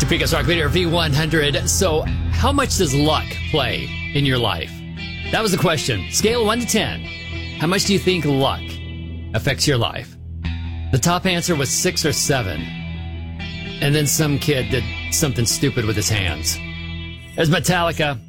Topeka's Rock Leader V100. So, how much does luck play in your life? That was the question. Scale 1 to 10. How much do you think luck affects your life? The top answer was 6 or 7. And then some kid did something stupid with his hands. There's Metallica.